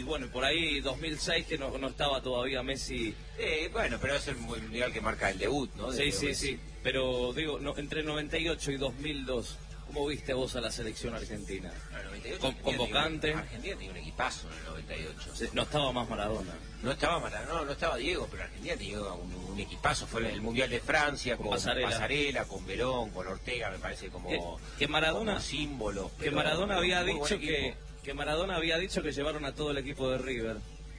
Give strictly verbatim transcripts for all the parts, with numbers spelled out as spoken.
bueno, por ahí dos mil seis que no, no estaba todavía Messi. Eh, bueno, pero es el mundial que marca el debut, ¿no? Sí, sí, Messi. sí, pero digo, no, entre noventa y ocho y dos mil dos, ¿cómo viste vos a la selección argentina? No, noventa y ocho, Con, convocante. Tenía, Argentina tenía un equipazo en el noventa y ocho. Sí, no estaba más Maradona. No estaba Maradona, no, no estaba Diego, pero Argentina tenía un, un equipazo. Fue el Mundial de Francia con, con Pasarela. Pasarela, con Verón, con Ortega, me parece como, que, que Maradona, como símbolo. Que Maradona había dicho que, que Maradona había dicho que llevaron a todo el equipo de River.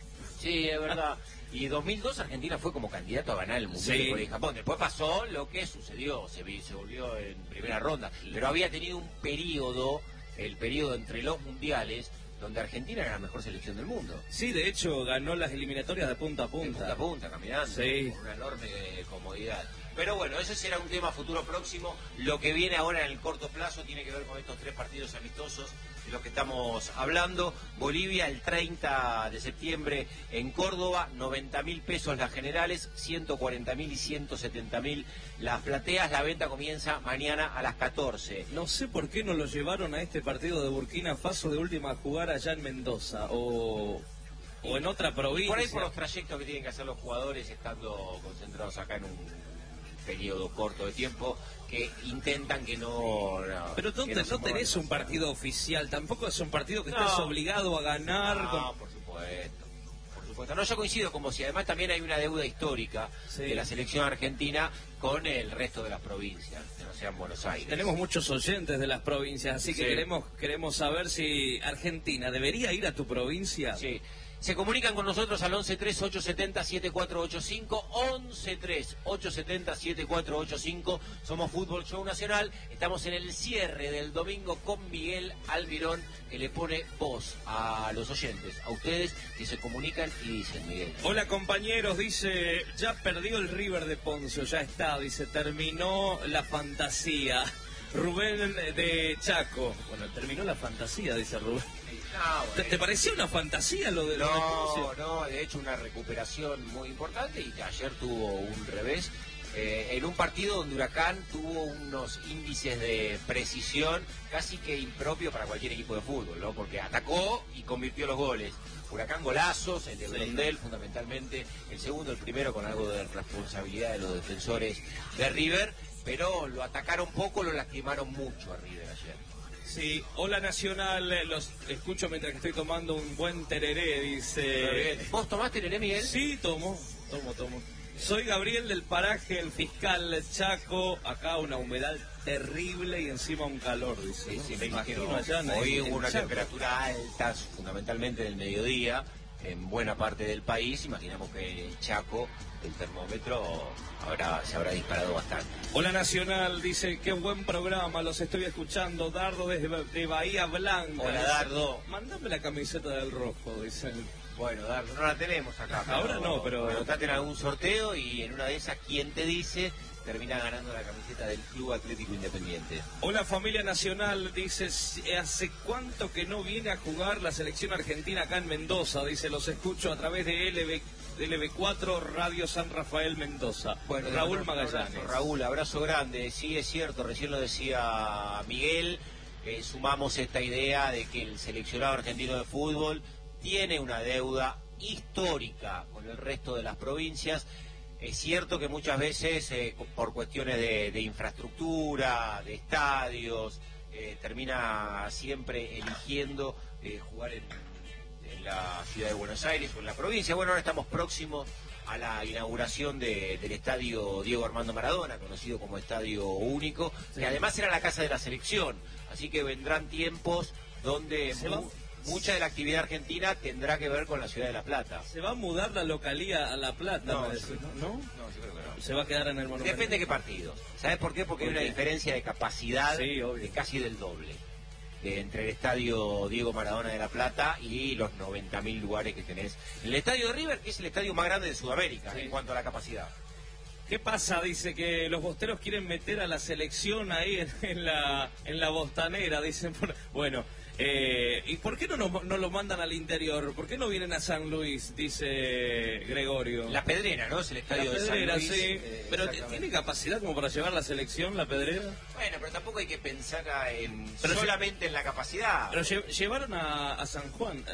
Sí, es verdad. Y dos mil dos Argentina fue como candidato a ganar el Mundial sí. de Japón. Después pasó lo que sucedió, se, se volvió en primera ronda. Pero había tenido un periodo, el periodo entre los mundiales, donde Argentina era la mejor selección del mundo. Sí, de hecho ganó las eliminatorias de punta a punta. De punta a punta, caminando, sí. Con una enorme comodidad. Pero bueno, ese será un tema futuro próximo. Lo que viene ahora en el corto plazo tiene que ver con estos tres partidos amistosos de los que estamos hablando. Bolivia el treinta de septiembre en Córdoba, noventa mil pesos las generales, ciento cuarenta mil y ciento setenta mil las plateas. La venta comienza mañana a las catorce. No sé por qué no lo llevaron a este partido de Burkina Faso de última a jugar allá en Mendoza o, o en otra provincia. Por ahí por los trayectos que tienen que hacer los jugadores estando concentrados acá en un periodo corto de tiempo, que intentan que no... no pero ¿dónde no, no tenés un partido oficial? Tampoco es un partido que no. estés obligado a ganar. No, con... por supuesto. Por supuesto. No, yo coincido como si además también hay una deuda histórica sí. de la selección argentina con el resto de las provincias, que no sean Buenos Aires. Tenemos muchos oyentes de las provincias, así que sí. queremos queremos saber si Argentina debería ir a tu provincia. Sí. Se comunican con nosotros al once tres ocho siete cero siete cuatro ocho cinco, once tres ocho siete cero siete cuatro ocho cinco. Somos Fútbol Show Nacional. Estamos en el cierre del domingo con Miguel Almirón, que le pone voz a los oyentes, a ustedes que se comunican y dicen, Miguel. Hola compañeros, dice, ya perdió el River de Poncio, ya está, dice, terminó la fantasía. Rubén de Chaco. Bueno, terminó la fantasía, dice Rubén. No, bueno. ¿Te, ¿Te parecía una fantasía lo de No, no, de hecho una recuperación muy importante y que ayer tuvo un revés. Eh, en un partido donde Huracán tuvo unos índices de precisión casi que impropios para cualquier equipo de fútbol, ¿no? Porque atacó y convirtió los goles. Huracán golazos, el de Blondel fundamentalmente, el segundo, el primero con algo de responsabilidad de los defensores de River, pero lo atacaron poco, lo lastimaron mucho a River ayer. Sí, hola Nacional, los escucho mientras que estoy tomando un buen tereré, dice... ¿Vos tomás tereré, Miguel? Sí, tomo, tomo, tomo. Soy Gabriel del paraje El Fiscal Chaco, acá una humedad terrible y encima un calor, dice. Sí, ¿no? sí, me imagino. imagino allá hoy hubo una Chaco. Temperatura alta, fundamentalmente del mediodía, en buena parte del país. Imaginamos que el Chaco, el termómetro, habrá, se habrá disparado bastante. Hola Nacional, dice, qué buen programa, los estoy escuchando, Dardo desde de Bahía Blanca. Hola Dardo. Mándame la camiseta del rojo, dice. Bueno, Dardo, no la tenemos acá. Ahora pero, no, pero... Bueno, en algún sorteo y en una de esas, ¿quién te dice? Termina ganando la camiseta del Club Atlético Independiente. Hola familia Nacional, dice, ¿hace cuánto que no viene a jugar la selección argentina acá en Mendoza? Dice, los escucho a través de L B, L B cuatro Radio San Rafael Mendoza. Bueno, Raúl abrazo, Magallanes. Abrazo, Raúl, abrazo grande. Sí, es cierto, recién lo decía Miguel, eh, sumamos esta idea de que el seleccionado argentino de fútbol tiene una deuda histórica con el resto de las provincias. Es cierto que muchas veces eh, por cuestiones de, de infraestructura, de estadios, eh, termina siempre eligiendo eh, jugar en, en la ciudad de Buenos Aires o en la provincia. Bueno, ahora estamos próximos a la inauguración de, del estadio Diego Armando Maradona, conocido como Estadio Único, sí. que además era la casa de la selección, así que vendrán tiempos donde... Mucha de la actividad argentina tendrá que ver con la ciudad de La Plata. ¿Se va a mudar la localía a La Plata? No, decir, ¿no? ¿No? no, yo creo que no. ¿Se va a quedar en el Monumental? Depende de qué partidos. ¿Sabes por qué? Porque ¿Por hay qué? una diferencia de capacidad sí, de casi del doble. De entre el estadio Diego Maradona de La Plata y los noventa mil lugares que tenés. El estadio de River, que es el estadio más grande de Sudamérica sí. en cuanto a la capacidad. ¿Qué pasa? Dice que los bosteros quieren meter a la selección ahí en, en la en la bostanera. Dicen, bueno, eh, ¿y por qué no, nos, no lo mandan al interior? ¿Por qué no vienen a San Luis? Dice Gregorio. La Pedrera, ¿no? Es el estadio la Pedrera, de San Luis. Sí. Eh, pero ¿tiene capacidad como para llevar la selección, la Pedrera? Bueno, pero tampoco hay que pensar en pero solamente en la capacidad. Pero lle llevaron a, a San Juan. Eh,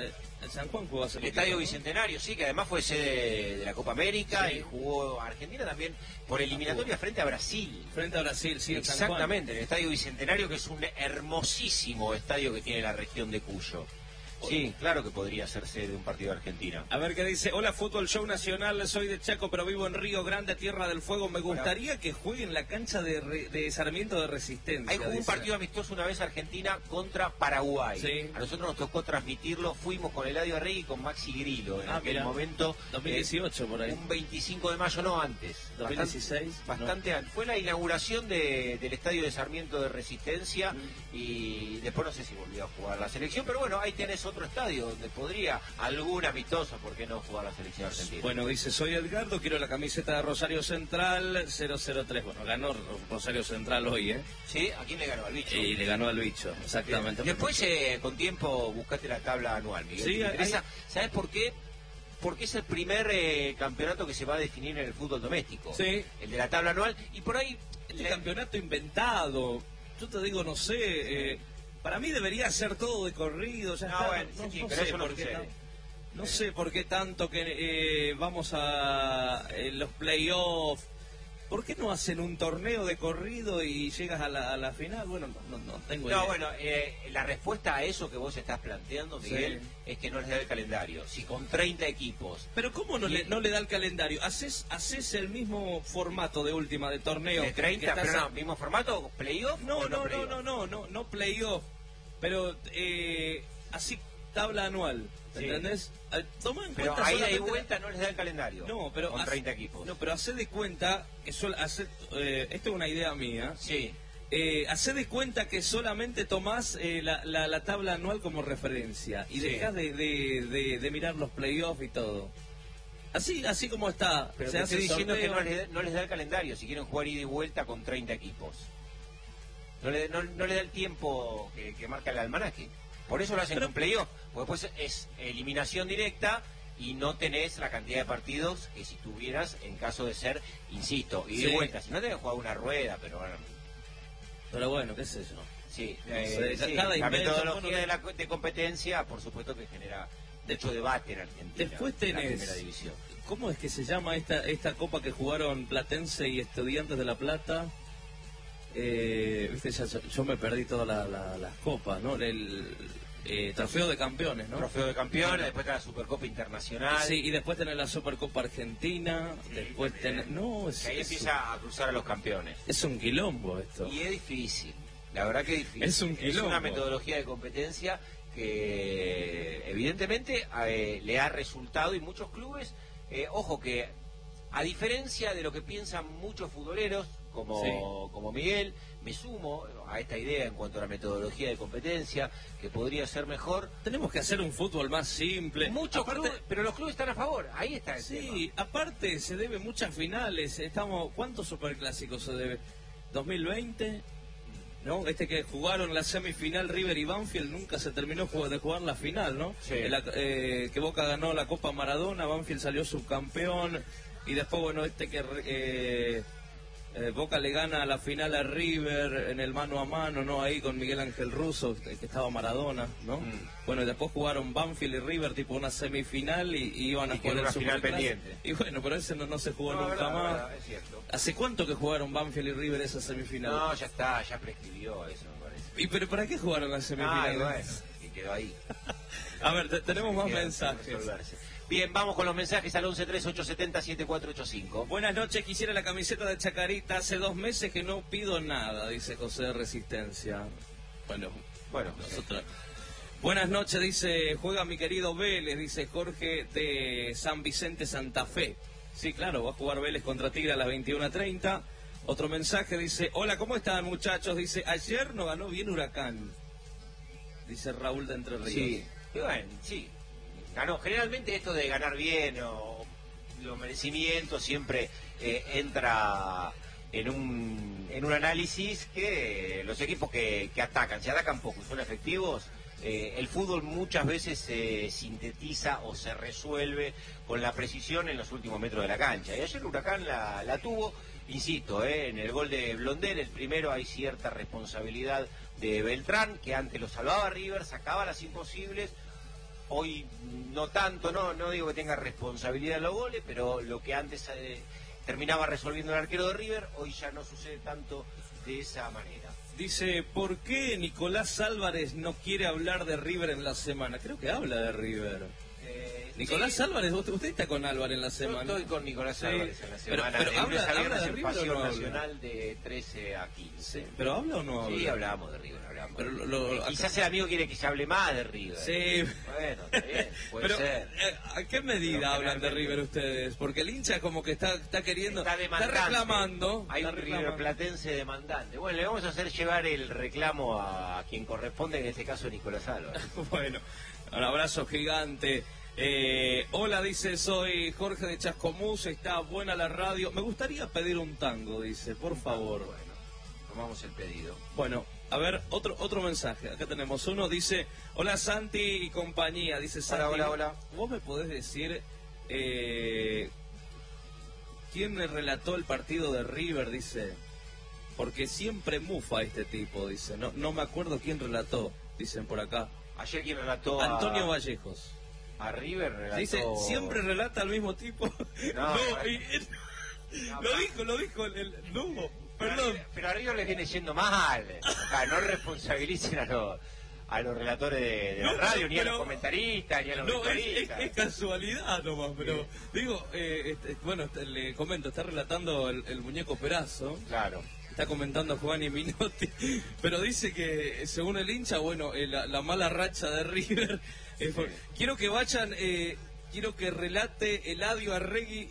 En San Juan jugó hace El poquito, Estadio ¿no? Bicentenario, sí, que además fue sede de la Copa América Sí. y jugó Argentina también por eliminatoria frente a Brasil. Frente a Brasil, sí, en San Juan. Exactamente, en el Estadio Bicentenario, que es un hermosísimo estadio que tiene la región de Cuyo. Sí, claro que podría ser sede de un partido de Argentina. A ver qué dice. Hola, Fútbol Show Nacional. Soy de Chaco, pero vivo en Río Grande, Tierra del Fuego. Me gustaría que juegue en la cancha de, re- de Sarmiento de Resistencia. Hay jugó un dice. partido amistoso una vez Argentina contra Paraguay. Sí. A nosotros nos tocó transmitirlo. Fuimos con Eladio Arregui y con Maxi Grillo en Ah, aquel mirá. momento. dos mil dieciocho, eh, por ahí. Un veinticinco de mayo, no antes. dos mil dieciséis. Bastante, bastante antes. Fue la inauguración de, del estadio de Sarmiento de Resistencia Mm. y después no sé si volvió a jugar la selección, pero bueno, ahí tenés otro estadio donde podría algún amistoso, ¿por qué no jugar la selección argentina? Bueno, dice, soy Edgardo, quiero la camiseta de Rosario Central cero cero tres. Bueno, ganó Rosario Central hoy, ¿eh? Sí, ¿a quién le ganó? Al bicho. Y le ganó al bicho, exactamente. Después, eh, con tiempo, buscaste la tabla anual, Miguel. Sí, ¿Te interesa? hay- ¿Sabes por qué? Porque es el primer eh, campeonato que se va a definir en el fútbol doméstico. Sí. El de la tabla anual. Y por ahí... Este le- campeonato inventado, yo te digo, no sé, eh, para mí debería ser todo de corrido, ya No, está, bueno, no, sí, no pero sé eso no por qué sucede. tan- no sé por qué tanto que eh, vamos a eh, los playoffs. ¿Por qué no hacen un torneo de corrido y llegas a la, a la final? Bueno, no, no, no tengo idea. No, bueno, eh, la respuesta a eso que vos estás planteando, Miguel, Sí. es que no les da el calendario. Si con treinta equipos... Pero ¿cómo no, Y- le, no le da el calendario? Haces, haces el mismo formato de última de torneo. ¿De que treinta? estás Pero a- no, ¿mismo formato? ¿Playoff? No, o no, no, playoff? no, no, no, no playoff, pero eh, así tabla anual, Sí. ¿entendés? Eh, Toma en Pero cuenta ahí de solamente vuelta no les da el calendario. la- No, pero con haz- treinta equipos. No, pero hacé de cuenta que sol, hace, eh, esto es una idea mía. Sí. Eh, hacé de cuenta que solamente tomás eh, la, la, la tabla anual como referencia y Sí. dejás de, de, de, de mirar los playoffs y todo. Así, así como está. Pero se te hace estoy diciendo que sorteo. no les, da, no les da el calendario si quieren jugar ida y vuelta con treinta equipos. No le, no, no le da el tiempo que, que marca el almanaque. Por eso lo hacen Pero- con playoff. Porque después es eliminación directa y no tenés la cantidad de partidos que si tuvieras en caso de ser, insisto, ida Sí. y vuelta. Si no tenés que jugar una rueda, pero bueno. Pero bueno, qué sé yo. Sí, No eh, sé, sí, cada la invento, metodología bueno, de, la, de competencia, por supuesto que genera mucho debate en Argentina. Después en la tenés- primera división. ¿Cómo es que se llama esta esta copa que jugaron Platense y Estudiantes de La Plata? Eh, viste, ya- yo, yo me perdí todas la- la- las copas, ¿no? El eh, trofeo de campeones, ¿no? Trofeo de campeones, después está la Supercopa Internacional. Sí, y después tenés la Supercopa Argentina, después tenés... No, es, Que ahí es un, empieza a cruzar a los campeones. es un quilombo esto. Y es difícil, la verdad que es difícil. Es un quilombo. una metodología de competencia que evidentemente eh, le ha resultado y muchos clubes, eh, ojo que a diferencia de lo que piensan muchos futboleros, como, Sí. como Miguel, me sumo a esta idea en cuanto a la metodología de competencia, que podría ser mejor. Tenemos que hacer un fútbol más simple. Muchos Aparte- clubes, pero los clubes están a favor, ahí está el Sí, tema. aparte se debe muchas finales. Estamos, ¿cuántos superclásicos se debe? ¿dos mil veinte? ¿No? Este que jugaron la semifinal River y Banfield nunca se terminó ju- de jugar la final, ¿no? Sí. Eh, la- eh, que Boca ganó la Copa Maradona, Banfield salió subcampeón y después, bueno, este que eh, eh, Boca le gana la final a River en el mano a mano, ¿no? Ahí con Miguel Ángel Russo, que que estaba Maradona, ¿no? Mm. Bueno, y después jugaron Banfield y River tipo una semifinal y, y iban a Y jugar quedó el una final Superclásico. pendiente. Y bueno, pero ese no, no se jugó No, nunca verdad, más. verdad, es cierto. ¿Hace cuánto que jugaron Banfield y River esa semifinal? No, ya está, ya prescribió eso, me parece. ¿Y pero para qué jugaron la semifinal? Ay, bueno, y quedó ahí. A ver, te- tenemos más Queda sin mensajes. resolverse. Bien, vamos con los mensajes al once tres ocho siete cero siete cuatro ocho cinco. Buenas noches, quisiera la camiseta de Chacarita. Hace dos meses que no pido nada, dice José de Resistencia. Bueno, Bueno, nosotros... Buenas noches, dice, juega mi querido Vélez, dice Jorge de San Vicente, Santa Fe. Sí, claro, va a jugar Vélez contra Tigre a las veintiuna treinta. Otro mensaje dice, hola, ¿cómo están muchachos? Dice, ayer no ganó bien Huracán. Dice Raúl de Entre Ríos. sí, y bueno, sí. Ganó. Generalmente esto de ganar bien o los merecimientos siempre eh, entra en un, en un análisis que los equipos que, que atacan, si atacan poco y son efectivos, eh, el fútbol muchas veces se sintetiza o se resuelve con la precisión en los últimos metros de la cancha. Y ayer Huracán la, la tuvo, insisto, eh, en el gol de Blondel, el primero hay cierta responsabilidad de Beltrán, que antes lo salvaba River, sacaba las imposibles. hoy no tanto, no no digo que tenga responsabilidad en los goles, pero lo que antes eh, terminaba resolviendo el arquero de River, hoy ya no sucede tanto de esa manera. Dice, ¿por qué Nicolás Álvarez no quiere hablar de River en la semana? Creo que habla de River. Eh, Nicolás sí. Álvarez, usted, usted está con Álvarez en la semana. Yo estoy con Nicolás Sí, Álvarez en la pero- semana. pero de lunes habla- a viernes habla de en River o Pasión no habla? Nacional de trece a quince. Sí, ¿pero habla o no habla? Sí, hablamos de River, hablamos. Pero lo- lo- Eh, quizás el amigo quiere que se hable más de River. Sí. Bueno, está bien, puede Pero, ser. eh, ¿a qué medida Pero hablan de generalmente- River ustedes? Porque el hincha como que está, está queriendo, Está demandante. reclamando. Hay está un River reclamando. platense demandante. Bueno, le vamos a hacer llevar el reclamo a quien corresponde, en este caso Nicolás Álvarez. Bueno, un abrazo gigante. Eh, hola, dice, soy Jorge de Chascomús, está buena la radio. Me gustaría pedir un tango, dice, por favor. Bueno, tomamos el pedido. Bueno, a ver, otro otro mensaje. Acá tenemos uno, dice, hola Santi y compañía. Dice Santi, hola, hola. ¿vos me podés decir eh, quién me relató el partido de River? Dice, porque siempre mufa este tipo, dice. No, no me acuerdo quién relató, dicen por acá. Ayer quien relató a... Antonio Vallejos. A River relató... Dice, siempre relata al mismo tipo. No, No, no. y- No, lo dijo, lo dijo el, el- no, Pero a perdón. River- Pero a River le viene yendo mal. O sea, no responsabilicen a los, a los relatores de, de la No, radio, pero- ni a los pero- comentaristas, ni a los No, es, es- periodistas. es casualidad nomás, pero digo, eh, este, bueno, este, le comento, está relatando el, el muñeco Perazo, Claro. está comentando Juan y Minotti, pero dice que según el hincha, bueno, eh, la, la mala racha de River, eh, por- quiero que vayan, eh, quiero que relate Eladio Arregui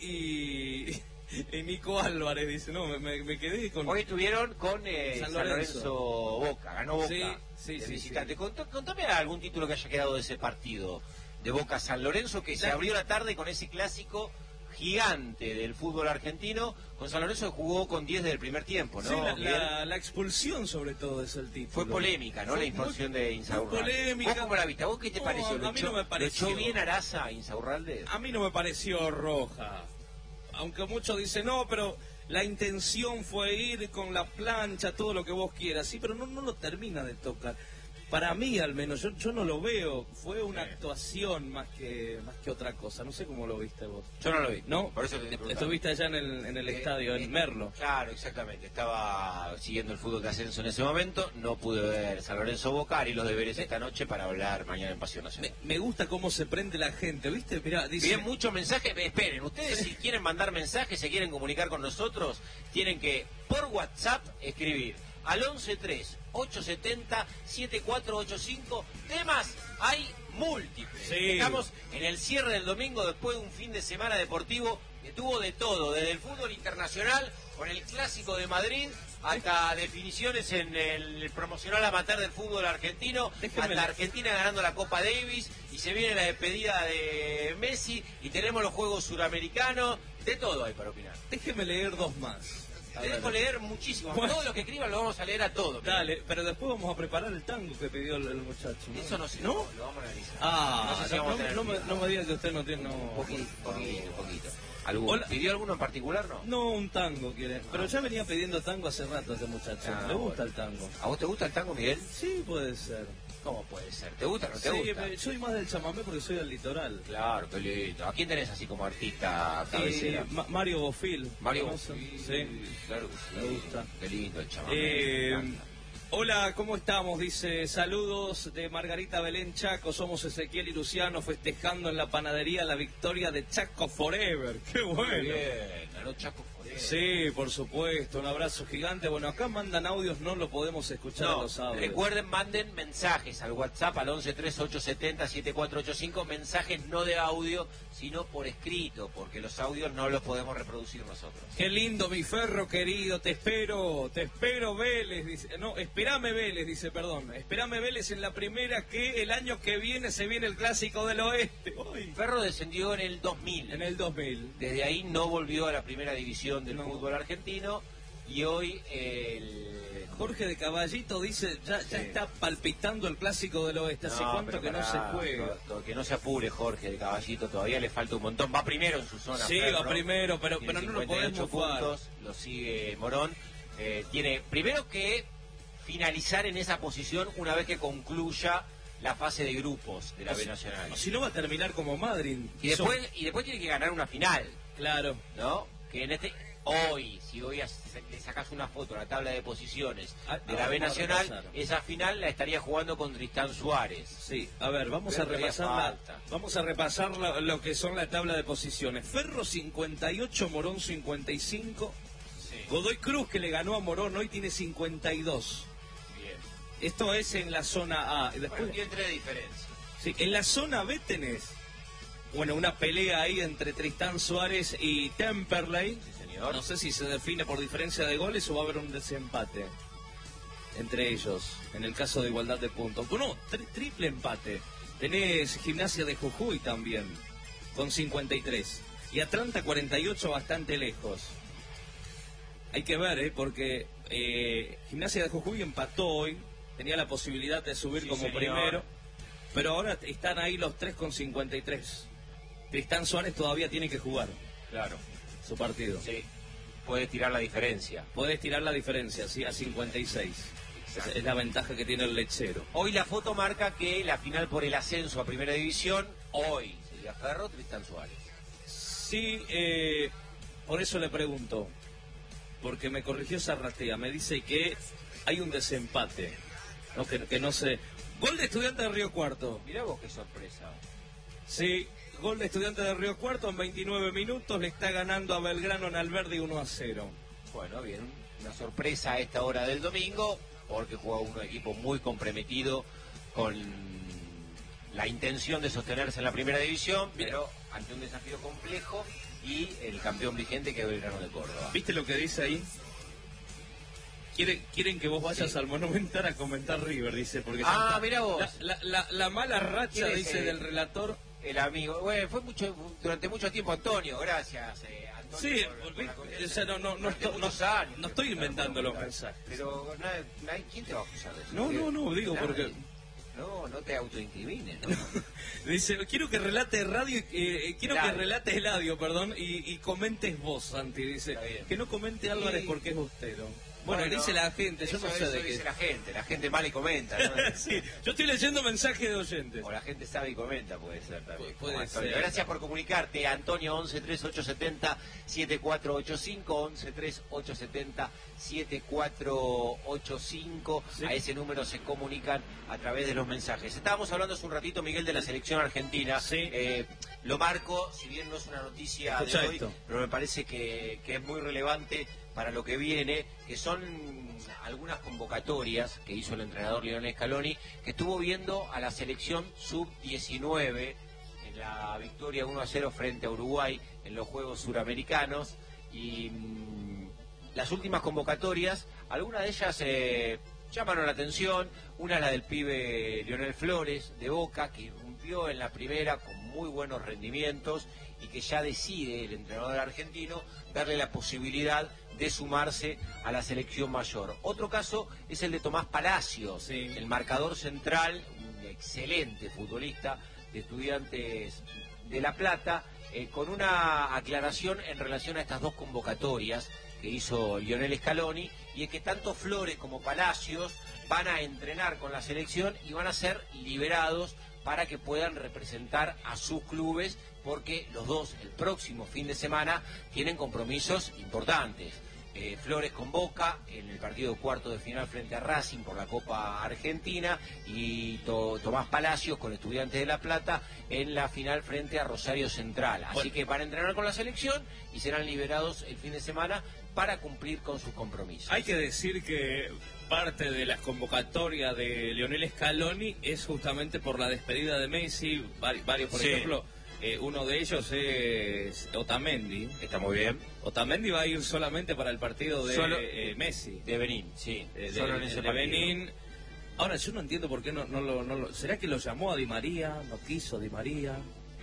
y, y Nico Álvarez, dice, no, me, me- me quedé con... Hoy estuvieron con eh, San San, Lorenzo. Lorenzo. Boca, ganó Boca. Sí, sí, de sí, visitante. sí. Contó- Contame algún título que haya quedado de ese partido de Boca San Lorenzo, que se La- abrió la tarde con ese clásico gigante del fútbol argentino, con San Lorenzo que jugó con diez desde el primer tiempo, ¿no? Sí, la, Miguel? la- la expulsión sobre todo es el título. Fue polémica, ¿no? Fue La impulsión muy- de Insaurralde. muy polémica. ¿Vos cómo la viste? ¿A vos qué te No, pareció? a ¿Lo mí echó- no me pareció. ¿Lo echó bien Araza a Insaurralde? A mí no me pareció roja. Aunque muchos dicen, no, pero la intención fue ir con la plancha, todo lo que vos quieras. Sí, pero no, no lo termina de tocar. Para mí, al menos, yo, yo no lo veo. Fue una Sí. actuación más que más que otra cosa. No sé cómo lo viste vos. Yo no lo vi. ¿No? Por eso te estoy preguntando. Estuviste allá en el, en el Eh, estadio, eh, en Merlo. Claro, exactamente. Estaba siguiendo el fútbol de ascenso en ese momento. No pude ver San Lorenzo Boca y los deberes esta noche para hablar mañana en Pasión Me, Nacional. me gusta cómo se prende la gente, ¿viste? Mirá, dice... Bien, muchos mensajes. Esperen, ustedes si quieren mandar mensajes, se quieren comunicar con nosotros, tienen que por WhatsApp escribir al once tres ocho setenta siete cuatro ocho cinco. Temas hay múltiples. Sí. Estamos en el cierre del domingo después de un fin de semana deportivo que tuvo de todo, desde el fútbol internacional con el Clásico de Madrid hasta definiciones en el promocional amateur del fútbol argentino, Déjeme hasta la- Argentina ganando la Copa Davis, y se viene la despedida de Messi, y tenemos los Juegos Suramericanos, de todo hay para opinar. Déjeme leer dos más. A Te ver. dejo leer muchísimo, Bueno. todo lo que escriban lo vamos a leer a todo. Dale, pero después vamos a preparar el tango que pidió el, el muchacho. Eso no sé, ¿No? lo vamos a analizar. Ah, No sé si no, vamos a no- tener no me, tiempo. no me diga que usted no tiene... No, Un poquito, por poquito, favor. poquito. ¿Alguno? Hola. ¿Pidió alguno en particular, no? No, un tango quiere. Pero ya venía pidiendo tango hace rato ese muchacho. Ah, Le gusta bueno. el tango. ¿A vos te gusta el tango, Miguel? Sí, puede ser. ¿Cómo puede ser? ¿Te gusta o no te Sí, gusta? me- soy más del chamamé porque soy del litoral. Claro, qué lindo. ¿A quién tenés así como artista Y cabecera? Ma- Mario Bofil. Mario ¿conocen? Bofil, Sí. claro que sí. Me gusta. Qué lindo el chamamé. Eh, me encanta. hola, ¿cómo estamos? Dice, saludos de Margarita Belén Chaco, somos Ezequiel y Luciano festejando en la panadería la victoria de Chaco Forever. ¡Qué Muy bueno! bien, ganó Chaco Forever. Sí, por supuesto, un abrazo gigante. Bueno, acá mandan audios, no lo podemos escuchar a No, los audios. recuerden, manden mensajes al WhatsApp al once tres ocho setenta siete cuatro ocho cinco, mensajes no de audio, sino por escrito, porque los audios no los podemos reproducir nosotros. Qué lindo, mi Ferro querido, te espero, te espero Vélez, dice, no, espérame Vélez, dice, perdón, espérame Vélez en la primera que el año que viene se viene el Clásico del Oeste. Uy, Ferro descendió en el dos mil. en el dos mil. Desde ahí no volvió a la primera división del No. fútbol argentino y hoy el... Jorge de Caballito dice, ya, ya Sí. está palpitando el Clásico del Oeste, ¿hace No, cuánto pero que no pará, se juega? to- to- que no se apure Jorge de Caballito, todavía le falta un montón. Va primero en su zona. Sí, Ferro. va primero, pero, Tiene pero no lo cincuenta y ocho podemos jugar. puntos, lo sigue Morón. Eh, tiene primero que finalizar en esa posición una vez que concluya la fase de grupos de la B Nacional. Si no va a terminar como Madrid. Y después, y después tiene que ganar una final. Claro. ¿No? Que en este hoy, si hoy le sacas una foto a la tabla de posiciones de la B Nacional, esa final la estaría jugando con Tristán Suárez. Sí, a ver, vamos a repasar la, vamos a repasar la, lo que son la tabla de posiciones. Ferro cincuenta y ocho, Morón cincuenta y cinco. Sí. Godoy Cruz, que le ganó a Morón, hoy tiene cincuenta y dos. Bien. Esto es en la zona A. Después bueno, tiene tres diferencias. Sí, en la zona B tenés, bueno, una pelea ahí entre Tristán Suárez y Temperley. Sí, señor. No sé si se define por diferencia de goles o va a haber un desempate entre ellos, en el caso de igualdad de puntos. Bueno, tri triple empate. Tenés Gimnasia de Jujuy también, con cincuenta y tres. Y Atlanta cuarenta y ocho, bastante lejos. Hay que ver, ¿eh? Porque eh, Gimnasia de Jujuy empató hoy, tenía la posibilidad de subir sí, como señor. primero, pero ahora están ahí los tres con cincuenta y tres. Tristán Suárez todavía tiene que jugar. Claro. Su partido. Sí. Puedes tirar la diferencia. Puedes tirar la diferencia, sí, a cincuenta y seis. Es, es la ventaja que tiene el lechero. Hoy la foto marca que la final por el ascenso a Primera División, hoy sería Ferro, Tristán Suárez. Sí, eh, por eso le pregunto. Porque me corrigió Zarratea. Me dice que hay un desempate. No, que, que no sé. Gol de Estudiantes de Río Cuarto. Mirá vos qué sorpresa. Sí. Gol de Estudiantes de Río Cuarto en veintinueve minutos, le está ganando a Belgrano en Alberdi uno a cero. Bueno, bien, una sorpresa a esta hora del domingo, porque juega un equipo muy comprometido con la intención de sostenerse en la primera división, pero ante un desafío complejo y el campeón vigente que es Belgrano de Córdoba. ¿Viste lo que dice ahí? Quieren, quieren que vos vayas sí. al Monumental a comentar River, dice. Porque ah, mira vos. La, la, la, la mala racha, dice, el... del relator... El amigo, bueno, fue mucho durante mucho tiempo Antonio, gracias eh, Antonio. Sí, por, por o sea, no, no, no, esto, no, años, no estoy inventando los mensajes. Pero nadie, nadie, ¿quién te va a acusar de eso? No, no, no, digo nadie. Porque... No, no te autoincrimines, ¿no? Dice, quiero que relate radio, eh, quiero Eladio. que relate Eladio, perdón, y, y comentes vos, Santi, dice. Que no comente Álvarez sí. porque es bostero. Bueno, bueno, dice la gente, yo eso, no sé eso de dice qué. la gente, la gente mal y comenta, ¿no? Sí, yo estoy leyendo mensajes de oyentes. O la gente sabe y comenta, puede ser también. Pu puede ser. Gracias por comunicarte, Antonio, once tres ocho setenta siete cuatro ocho cinco, once tres ocho setenta siete cuatro ocho cinco. ¿Sí? A ese número se comunican a través de los mensajes. Estábamos hablando hace un ratito, Miguel, de la selección argentina. Sí. Eh, lo marco, si bien no es una noticia Escucha de hoy, esto. pero me parece que, que es muy relevante para lo que viene, que son algunas convocatorias que hizo el entrenador Lionel Scaloni, que estuvo viendo a la selección sub diecinueve en la victoria uno a cero frente a Uruguay en los Juegos Suramericanos, y mmm, las últimas convocatorias, algunas de ellas eh, llamaron la atención. Una es la del pibe Lionel Flores de Boca, que irrumpió en la primera con muy buenos rendimientos y que ya decide el entrenador argentino darle la posibilidad de sumarse a la selección mayor. Otro caso es el de Tomás Palacios, sí. el marcador central, un excelente futbolista de Estudiantes de La Plata, eh, con una aclaración en relación a estas dos convocatorias que hizo Lionel Scaloni, y es que tanto Flores como Palacios van a entrenar con la selección y van a ser liberados para que puedan representar a sus clubes, porque los dos el próximo fin de semana tienen compromisos importantes. Eh, Flores con Boca en el partido cuarto de final frente a Racing por la Copa Argentina, y to Tomás Palacios con Estudiantes de La Plata en la final frente a Rosario Central. Así bueno. que van a entrenar con la selección y serán liberados el fin de semana para cumplir con sus compromisos. Hay que decir que parte de las convocatorias de Lionel Scaloni es justamente por la despedida de Messi, varios por sí. ejemplo. Eh, uno de ellos es Otamendi. Está muy bien. Otamendi va a ir solamente para el partido de Solo, eh, Messi. De Benín, sí. Eh, de, Solo en ese de Benín. Ahora, yo no entiendo por qué no, no, lo, no lo... ¿Será que lo llamó a Di María? ¿No quiso Di María?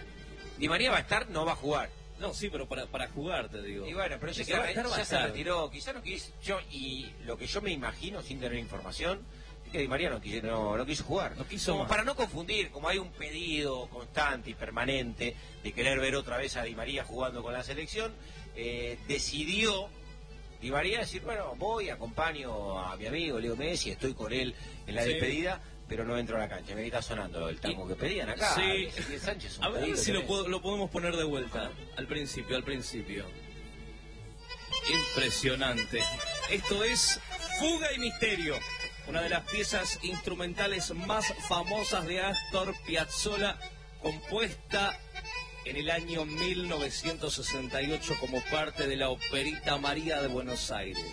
Di María va a estar, no va a jugar. No, sí, pero para, para jugar, te digo. Y bueno, pero ya, se, re, ya se retiró. Quizá no quiso... Yo, y lo que yo me imagino, sin tener información, que Di María no quiso, no, no quiso jugar. No quiso como más. Para no confundir, como hay un pedido constante y permanente de querer ver otra vez a Di María jugando con la selección, eh, decidió Di María decir, bueno, voy, acompaño a mi amigo Leo Messi, estoy con él en la sí. despedida, pero no entro a la cancha. Me está sonando el tango que pedían acá. Sí. Ezequiel Sánchez, un A ver pedido si lo, tenés. puedo- lo podemos poner de vuelta. Al principio, al principio. Impresionante. Esto es Fuga y Misterio, una de las piezas instrumentales más famosas de Astor Piazzolla, compuesta en el año mil novecientos sesenta y ocho como parte de la Operita María de Buenos Aires.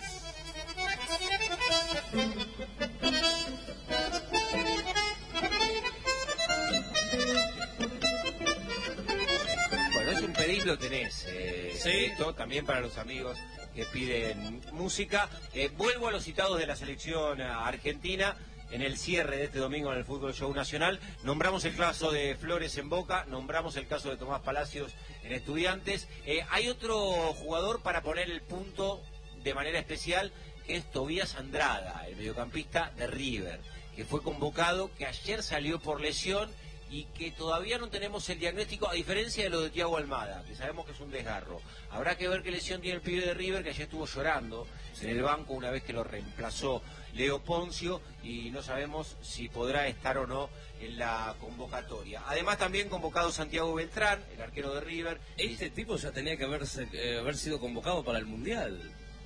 Bueno, es un pedido, lo tenés. Eh, Sí. esto también para los amigos que piden música. Eh, vuelvo a los citados de la selección argentina. En el cierre de este domingo en el Fútbol Show Nacional, nombramos el caso de Flores en Boca, nombramos el caso de Tomás Palacios en Estudiantes. Eh, hay otro jugador para poner el punto de manera especial, que es Tobías Andrada, el mediocampista de River, que fue convocado, que ayer salió por lesión y que todavía no tenemos el diagnóstico, a diferencia de lo de Thiago Almada, que sabemos que es un desgarro. Habrá que ver qué lesión tiene el pibe de River, que ayer estuvo llorando en el banco una vez que lo reemplazó Leo Poncio, y no sabemos si podrá estar o no en la convocatoria. Además también convocado Santiago Beltrán, el arquero de River. Este tipo ya tenía que haberse, eh, haber sido convocado para el Mundial.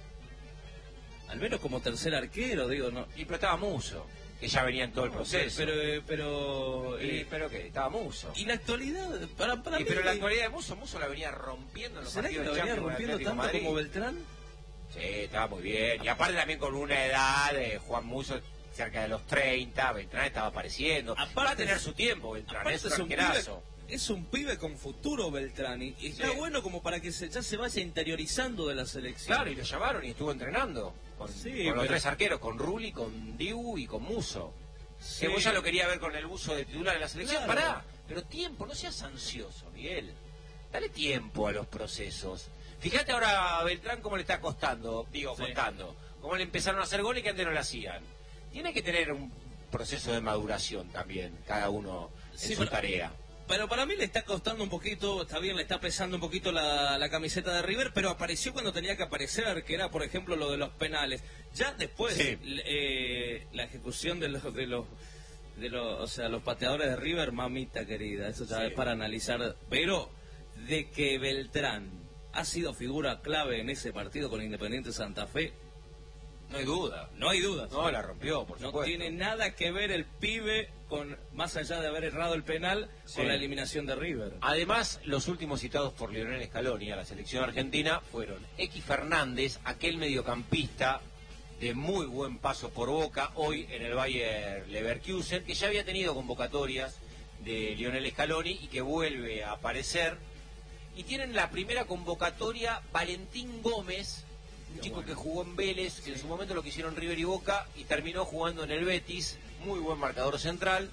Al menos como tercer arquero, digo, ¿no? Y pero estaba Muso, que ya venía en todo el proceso. Pero, eh, pero... Y, eh, pero que estaba Muso. y la actualidad, para, para Y, mí... pero la actualidad de Muso, Muso la venía rompiendo en los ¿Será que partidos la de venía Champions con el rompiendo Atlético tanto de Madrid. como Beltrán? Sí, estaba muy bien. Y aparte también con una edad, eh, Juan Muso cerca de los treinta, Beltrán estaba apareciendo. Aparte- Va a tener su tiempo, Beltrán, Aparte es un es un arquerazo. pibe, es un pibe con futuro, Beltrán, y y está Sí. bueno como para que se, ya se vaya interiorizando de la selección. Claro, y lo llamaron y estuvo entrenando con, Sí, con los pero- tres arqueros, con Rulli, con Dibu y con Muso. Sí. Que vos ya lo quería ver con el buzo de titular de la selección. Claro. Pará, pero tiempo, no seas ansioso, Miguel. Dale tiempo a los procesos. Fíjate ahora a Beltrán cómo le está costando, digo, Sí. costando. Cómo le empezaron a hacer goles que antes no le hacían. Tiene que tener un proceso de maduración también, cada uno en Sí, su pero- tarea. Pero para mí le está costando un poquito, está bien, le está pesando un poquito la, la camiseta de River, pero apareció cuando tenía que aparecer, que era, por ejemplo, lo de los penales. Ya después, Sí. l- eh, la ejecución de los, de los, de los, o sea, los pateadores de River, mamita querida, eso ya Sí. es para analizar. Pero de que Beltrán ha sido figura clave en ese partido con Independiente Santa Fe, No hay duda. no hay dudas. No, la rompió, por No supuesto. tiene nada que ver el pibe con, más allá de haber errado el penal, Sí. con la eliminación de River. Además, los últimos citados por Lionel Scaloni a la selección argentina fueron X Fernández, aquel mediocampista de muy buen paso por Boca, hoy en el Bayer Leverkusen, que ya había tenido convocatorias de Lionel Scaloni y que vuelve a aparecer. Y tienen la primera convocatoria Valentín Gómez, un Qué chico bueno. que jugó en Vélez, que en su momento lo quisieron River y Boca, y terminó jugando en el Betis, muy buen marcador central.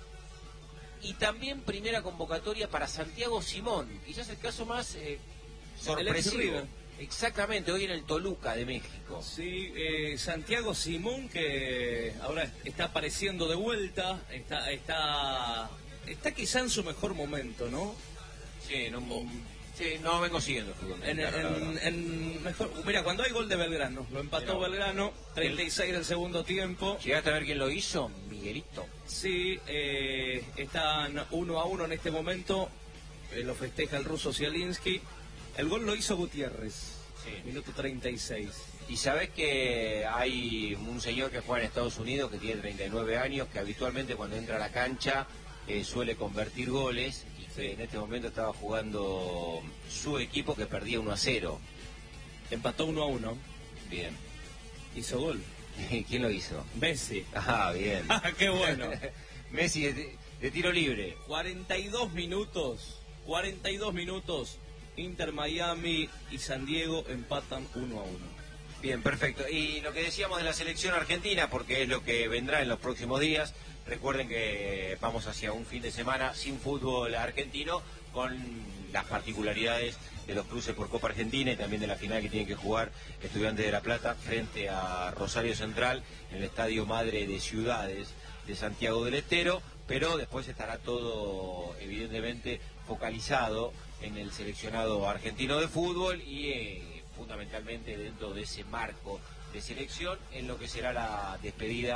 Y también primera convocatoria para Santiago Simón, quizás el caso más eh, sorpresivo. River. Exactamente, hoy en el Toluca de México. Sí, eh, Santiago Simón, que ahora está apareciendo de vuelta, está, está, está quizá en su mejor momento, ¿no? Sí, no, sí, no vengo siguiendo el fútbol. En, mexicano, la en- verdad. en mejor, mira, cuando hay gol de Belgrano, lo empató Mira. Belgrano, treinta y seis del segundo tiempo. ¿Llegaste a ver quién lo hizo? Miguelito. Sí, eh, están uno a uno en este momento, eh, lo festeja el ruso Zielinski. El gol lo hizo Gutiérrez, Sí. minuto treinta y seis. Y sabes que hay un señor que juega en Estados Unidos que tiene treinta y nueve años, que habitualmente cuando entra a la cancha eh, suele convertir goles, y que Sí. en este momento estaba jugando su equipo que perdía uno a cero. Empató uno a uno, Bien. hizo gol. ¿Quién lo hizo? Messi. Ah, bien. Ah, qué bueno. Messi de, de tiro libre. cuarenta y dos minutos, cuarenta y dos minutos, Inter Miami y San Diego empatan uno a uno. Bien, perfecto. Y lo que decíamos de la selección argentina, porque es lo que vendrá en los próximos días, recuerden que vamos hacia un fin de semana sin fútbol argentino, con las particularidades de los cruces por Copa Argentina y también de la final que tienen que jugar Estudiantes de La Plata frente a Rosario Central en el Estadio Madre de Ciudades de Santiago del Estero, pero después estará todo evidentemente focalizado en el seleccionado argentino de fútbol y eh, fundamentalmente dentro de ese marco de selección en lo que será la despedida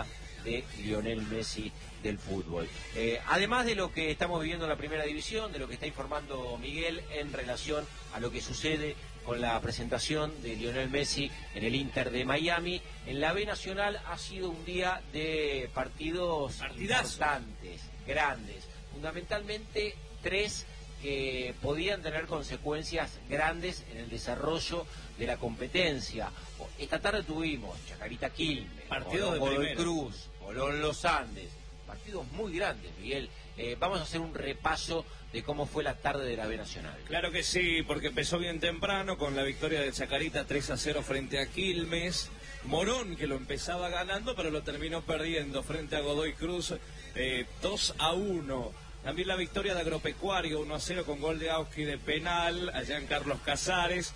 de Lionel Messi del fútbol. Eh, además de lo que estamos viviendo en la primera división, de lo que está informando Miguel en relación a lo que sucede con la presentación de Lionel Messi en el Inter de Miami, en la B Nacional ha sido un día de partidos Partidazo. importantes, grandes, fundamentalmente tres que podían tener consecuencias grandes en el desarrollo de la competencia. Esta tarde tuvimos Chacarita Quilmes, partidos de Godoy primera. Cruz, Colón Los Andes, partidos muy grandes, Miguel. Eh, vamos a hacer un repaso de cómo fue la tarde de la B Nacional. Claro que sí, porque empezó bien temprano con la victoria de Chacarita tres a cero frente a Quilmes. Morón, que lo empezaba ganando, pero lo terminó perdiendo frente a Godoy Cruz eh, dos a uno. También la victoria de Agropecuario uno a cero con gol de Auski de penal allá en Carlos Casares.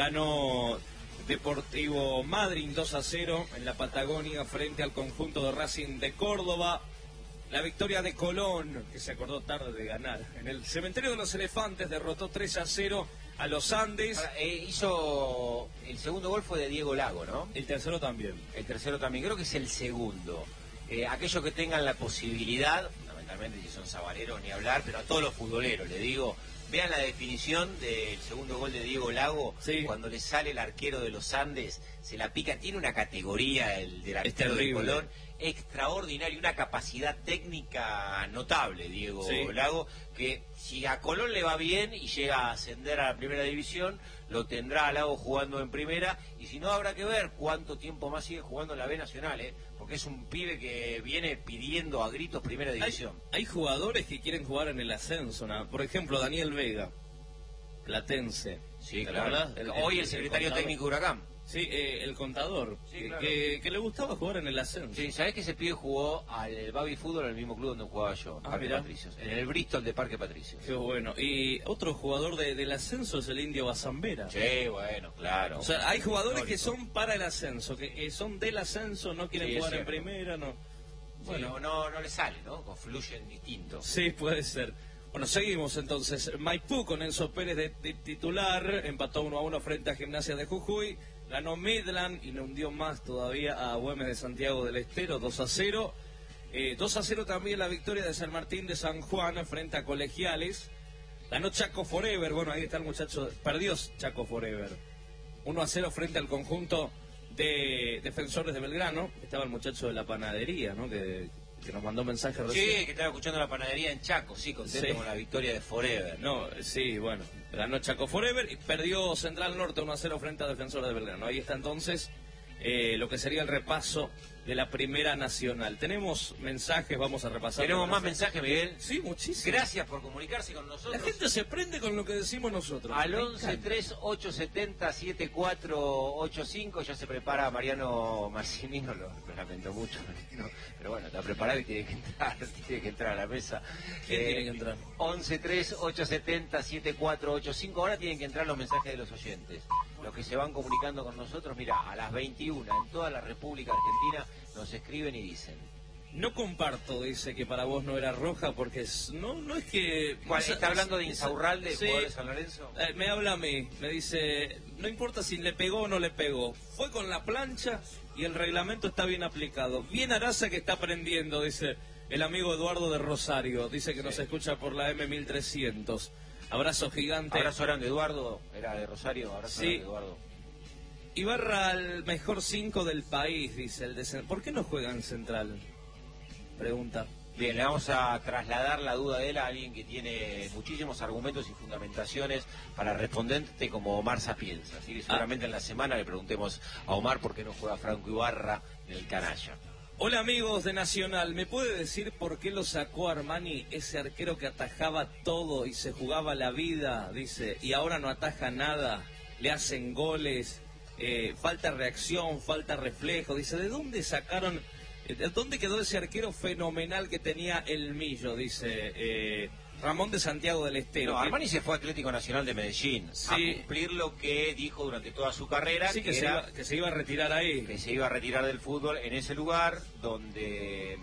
Ganó Deportivo Madryn dos a cero en la Patagonia frente al conjunto de Racing de Córdoba. La victoria de Colón, que se acordó tarde de ganar. En el Cementerio de los Elefantes derrotó tres a cero a los Andes. Ahora, eh, hizo el segundo gol fue de Diego Lago, ¿no? El tercero también. El tercero también, creo que es el segundo. Eh, aquellos que tengan la posibilidad, fundamentalmente si son sabareros ni hablar, pero a todos los futboleros, le digo, vean la definición del segundo gol de Diego Lago, sí. Cuando le sale el arquero de los Andes, se la pica, tiene una categoría el del arquero de Colón, extraordinario, una capacidad técnica notable, Diego sí. Lago, que si a Colón le va bien y llega a ascender a la primera división, lo tendrá a Lago jugando en primera, y si no habrá que ver cuánto tiempo más sigue jugando en la B Nacional, ¿eh? Porque es un pibe que viene pidiendo a gritos primera división. Hay, hay jugadores que quieren jugar en el ascenso, ¿no? Por ejemplo, Daniel Vega, platense. Sí, claro. El, Hoy el, el secretario el técnico de Huracán. Sí, eh, el contador, sí, que, claro. que, que le gustaba jugar en el ascenso. Sí, ¿sabés que ese pibe jugó al Baby Fútbol en el mismo club donde jugaba yo, ah, Parque mirá. Patricios, en el Bristol de Parque Patricios? Qué bueno. Y otro jugador de, del ascenso es el Indio Bazambera. Sí, bueno, claro. O sea, hay jugadores que son para el ascenso, que, que son del ascenso, no quieren sí, jugar en primera, no. Bueno, sí, no, no le sale, ¿no? Confluyen distintos. Sí, puede ser. Bueno, seguimos entonces. Maipú con Enzo Pérez de, de titular, empató uno a uno frente a Gimnasia de Jujuy. Ganó Midland y le hundió más todavía a Güemes de Santiago del Estero, dos a cero. Eh, dos a cero también la victoria de San Martín de San Juan frente a Colegiales. Ganó Chaco Forever, bueno, ahí está el muchacho, perdió Chaco Forever. uno a cero frente al conjunto de Defensores de Belgrano. Estaba el muchacho de la panadería, ¿no? Que, que nos mandó mensaje recién. Sí, que estaba escuchando la panadería en Chaco, sí, contento sí. con la victoria de Forever. No, sí, bueno, ganó Chaco Forever y perdió Central Norte uno a cero frente a Defensores de Belgrano. Ahí está entonces eh, lo que sería el repaso de la Primera Nacional. Tenemos mensajes, vamos a repasar. ¿Tenemos más mensajes, Miguel? Sí, muchísimos. Gracias por comunicarse con nosotros. La gente se prende con lo que decimos nosotros. Al once tres ocho setenta siete cuatro ocho cinco ya se prepara Mariano Marcinino, lo, lo lamento mucho, ¿no? Pero bueno, está preparado y tiene que entrar, tiene que entrar a la mesa. ¿Quién eh, tiene que entrar? once tres ocho setenta siete cuatro ocho cinco, ahora tienen que entrar los mensajes de los oyentes. Los que se van comunicando con nosotros, mira, a las veintiuna en toda la República Argentina nos escriben y dicen. No comparto, dice que para vos no era roja, porque es, no no es que... ¿Cuál, esa, ¿Está hablando de esa, Insaurralde, sí, jugador de San Lorenzo? Eh, me habla a mí, me dice, no importa si le pegó o no le pegó, fue con la plancha y el reglamento está bien aplicado. Bien Araza que está aprendiendo, dice el amigo Eduardo de Rosario, dice que sí. Nos escucha por la M mil trescientos. Abrazo gigante. Abrazo grande, Eduardo, era de Rosario, abrazo sí. grande, Eduardo. Ibarra al mejor cinco del país, dice el de Central. ¿Por qué no juega en Central? Pregunta. Bien, le vamos a trasladar la duda de él a alguien que tiene muchísimos argumentos y fundamentaciones para responderte como Omar Sapienza. Así que seguramente ah. en la semana le preguntemos a Omar por qué no juega Franco Ibarra en el canalla. Hola amigos de Nacional, ¿me puede decir por qué lo sacó Armani, ese arquero que atajaba todo y se jugaba la vida, dice, y ahora no ataja nada, le hacen goles, eh, falta reacción, falta reflejo, dice, ¿de dónde sacaron, de dónde quedó ese arquero fenomenal que tenía el Millo, dice eh, Ramón de Santiago del Estero? No, Armani se fue a Atlético Nacional de Medellín sí. a cumplir lo que dijo durante toda su carrera, sí, que, que, se era, iba, que se iba a retirar ahí. Que se iba a retirar del fútbol en ese lugar donde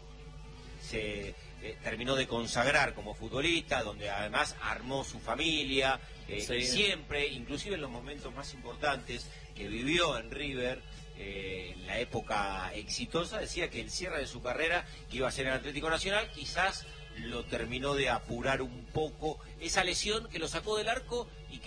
se eh, terminó de consagrar como futbolista, donde además armó su familia, eh, sí. y siempre, inclusive en los momentos más importantes que vivió en River, eh, en la época exitosa, decía que el cierre de su carrera, que iba a ser en Atlético Nacional, quizás lo terminó de apurar un poco esa lesión que lo sacó del arco y que